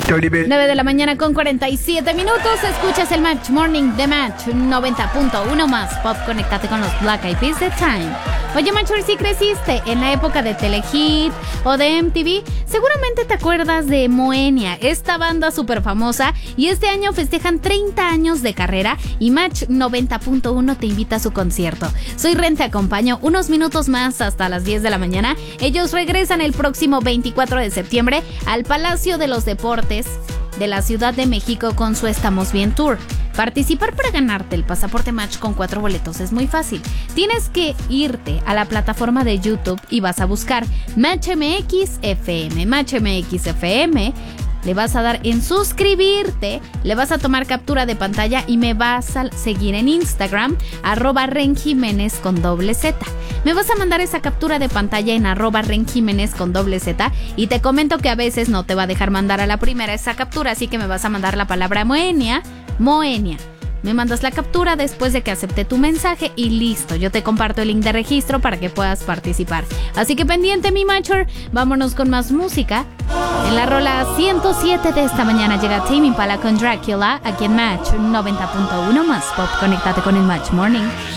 9 de la mañana con 47 minutos. Escuchas el Match Morning de Match 90.1 más pop. Conéctate con los Black Eyed Peas de Time. Oye, Matcher, si creciste en la época de Telehit o de MTV, seguramente te acuerdas de Moenia, esta banda súper famosa, y este año festejan 30 años de carrera y Match 90.1 te invita a su concierto. Soy Ren, te acompaño unos minutos más hasta las 10 de la mañana. Ellos regresan el próximo 24 de septiembre al Palacio de los Deportes de la Ciudad de México con su Estamos Bien Tour. Participar para ganarte el pasaporte Match con 4 boletos es muy fácil. Tienes que irte a la plataforma de YouTube y vas a buscar Match MX FM. Match MX FM. Le vas a dar en suscribirte, le vas a tomar captura de pantalla y me vas a seguir en Instagram, @RenJiménez con Z. Me vas a mandar esa captura de pantalla en @RenJiménez con Z y te comento que a veces no te va a dejar mandar a la primera esa captura, así que me vas a mandar la palabra Moenia. Me mandas la captura después de que acepte tu mensaje y listo, yo te comparto el link de registro para que puedas participar. Así que pendiente, mi Matcher, vámonos con más música. En la rola 107 de esta mañana llega Tame Impala con Dracula aquí en Match 90.1 más pop. Conéctate con el Match Morning.